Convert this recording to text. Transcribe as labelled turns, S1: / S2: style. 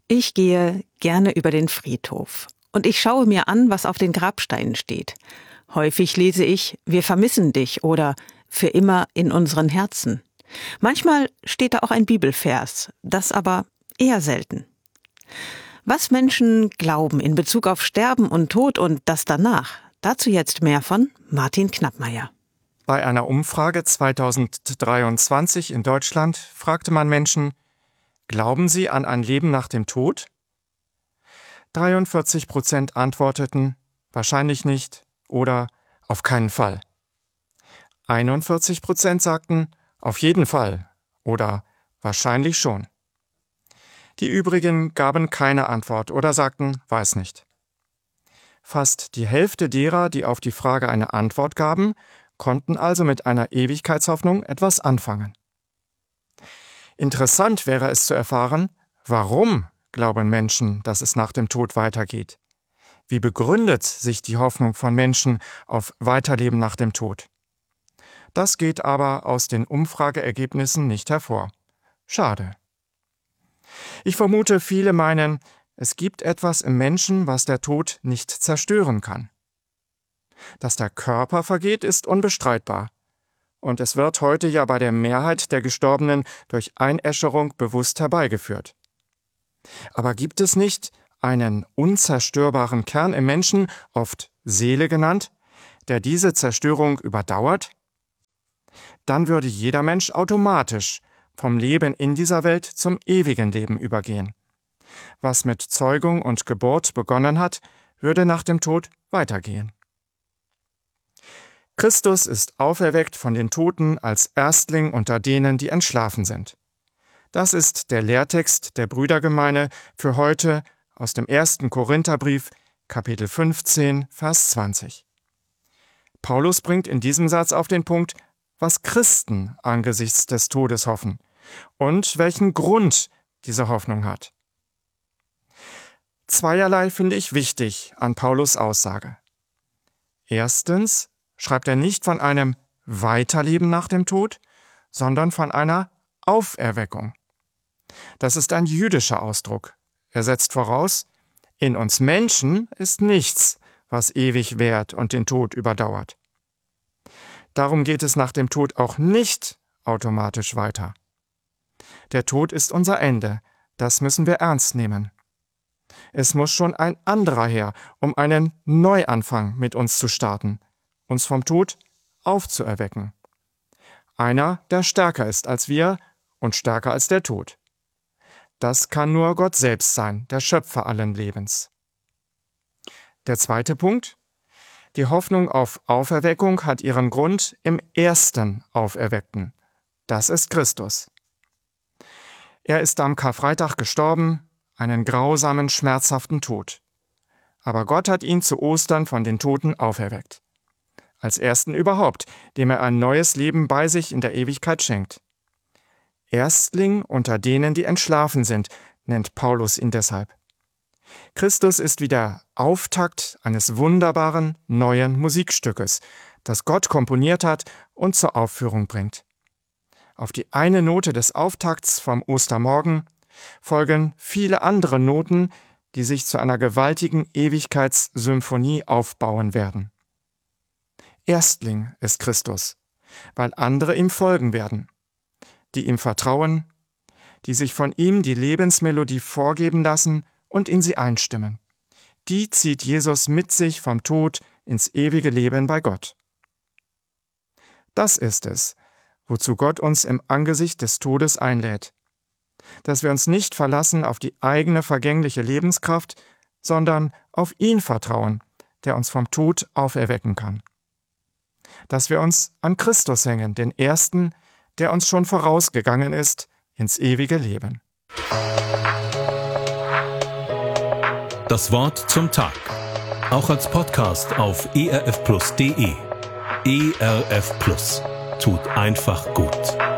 S1: Ich gehe gerne über den Friedhof und ich schaue mir an, was auf den Grabsteinen steht. Häufig lese ich: Wir vermissen dich oder für immer in unseren Herzen. Manchmal steht da auch ein Bibelvers, das aber eher selten. Was Menschen glauben in Bezug auf Sterben und Tod und das danach, dazu jetzt mehr von Martin Knappmeier.
S2: Bei einer Umfrage 2023 in Deutschland fragte man Menschen: Glauben Sie an ein Leben nach dem Tod? 43% antworteten: Wahrscheinlich nicht oder auf keinen Fall. 41% sagten: Auf jeden Fall oder wahrscheinlich schon. Die übrigen gaben keine Antwort oder sagten: Weiß nicht. Fast die Hälfte derer, die auf die Frage eine Antwort gaben, konnten also mit einer Ewigkeitshoffnung etwas anfangen. Interessant wäre es zu erfahren, warum glauben Menschen, dass es nach dem Tod weitergeht. Wie begründet sich die Hoffnung von Menschen auf Weiterleben nach dem Tod? Das geht aber aus den Umfrageergebnissen nicht hervor. Schade. Ich vermute, viele meinen, es gibt etwas im Menschen, was der Tod nicht zerstören kann. Dass der Körper vergeht, ist unbestreitbar. Und es wird heute ja bei der Mehrheit der Gestorbenen durch Einäscherung bewusst herbeigeführt. Aber gibt es nicht einen unzerstörbaren Kern im Menschen, oft Seele genannt, der diese Zerstörung überdauert? Dann würde jeder Mensch automatisch vom Leben in dieser Welt zum ewigen Leben übergehen. Was mit Zeugung und Geburt begonnen hat, würde nach dem Tod weitergehen. Christus ist auferweckt von den Toten als Erstling unter denen, die entschlafen sind. Das ist der Lehrtext der Brüdergemeine für heute aus dem 1. Korintherbrief, Kapitel 15, Vers 20. Paulus bringt in diesem Satz auf den Punkt, was Christen angesichts des Todes hoffen und welchen Grund diese Hoffnung hat. Zweierlei finde ich wichtig an Paulus' Aussage. Erstens schreibt er nicht von einem Weiterleben nach dem Tod, sondern von einer Auferweckung. Das ist ein jüdischer Ausdruck. Er setzt voraus, in uns Menschen ist nichts, was ewig währt und den Tod überdauert. Darum geht es nach dem Tod auch nicht automatisch weiter. Der Tod ist unser Ende, das müssen wir ernst nehmen. Es muss schon ein anderer her, um einen Neuanfang mit uns zu starten, uns vom Tod aufzuerwecken. Einer, der stärker ist als wir und stärker als der Tod. Das kann nur Gott selbst sein, der Schöpfer allen Lebens. Der zweite Punkt: Die Hoffnung auf Auferweckung hat ihren Grund im ersten Auferweckten. Das ist Christus. Er ist am Karfreitag gestorben, einen grausamen, schmerzhaften Tod. Aber Gott hat ihn zu Ostern von den Toten auferweckt. Als ersten überhaupt, dem er ein neues Leben bei sich in der Ewigkeit schenkt. Erstling unter denen, die entschlafen sind, nennt Paulus ihn deshalb. Christus ist wie der Auftakt eines wunderbaren, neuen Musikstückes, das Gott komponiert hat und zur Aufführung bringt. Auf die eine Note des Auftakts vom Ostermorgen folgen viele andere Noten, die sich zu einer gewaltigen Ewigkeitssymphonie aufbauen werden. Erstling ist Christus, weil andere ihm folgen werden, die ihm vertrauen, die sich von ihm die Lebensmelodie vorgeben lassen und in sie einstimmen. Die zieht Jesus mit sich vom Tod ins ewige Leben bei Gott. Das ist es, wozu Gott uns im Angesicht des Todes einlädt, dass wir uns nicht verlassen auf die eigene vergängliche Lebenskraft, sondern auf ihn vertrauen, der uns vom Tod auferwecken kann. Dass wir uns an Christus hängen, den Ersten, der uns schon vorausgegangen ist, ins ewige Leben.
S3: Das Wort zum Tag. Auch als Podcast auf erfplus.de. ERF Plus. Tut einfach gut.